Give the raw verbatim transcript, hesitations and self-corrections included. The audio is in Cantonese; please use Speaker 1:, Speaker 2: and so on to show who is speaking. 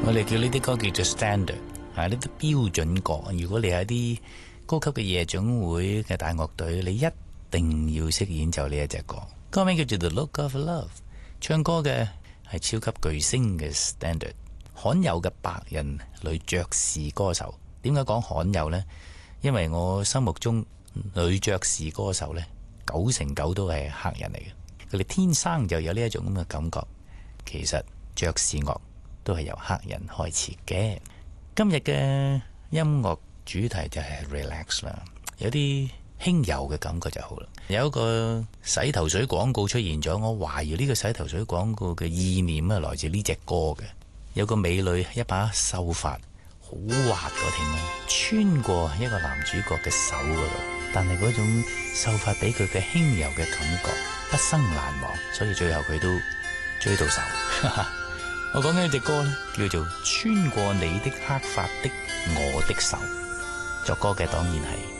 Speaker 1: 我哋叫呢啲歌叫做 standard， 係呢啲標準歌。如果你係啲高級嘅夜總會嘅大樂隊，你一定要識演奏呢一隻歌。歌名叫做 The Look of Love， 唱歌嘅係超級巨星嘅 standard， 罕有嘅白人女爵士歌手。點解講罕有呢？因為我心目中女爵士歌手呢，九成九都係黑人嚟嘅，佢哋天生就有呢一種咁嘅感覺。其實爵士樂都係由黑人開始嘅。今日嘅音樂主題就係 relax 啦，有啲輕柔嘅感覺就好啦。有一個洗頭水廣告出現咗，我懷疑呢個洗頭水廣告嘅意念啊，來自呢隻歌嘅。有個美女一把秀髮好滑嗰挺啦，穿過一個男主角嘅手嗰度，但係嗰種秀髮俾佢嘅輕柔嘅感覺畢生難忘，所以最後佢都追到手。我講緊呢隻歌呢，叫做《穿過你的黑髮的我的手》，作歌嘅當然係